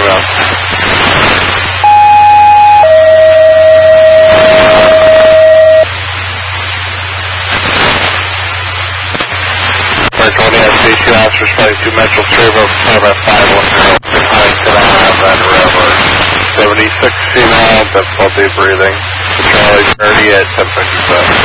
enough. Station officers flight 2 Metro Travel, November 510, Huntington Ave and Railroad. 76 feet long, difficulty breathing. Charlie 30 at 1057.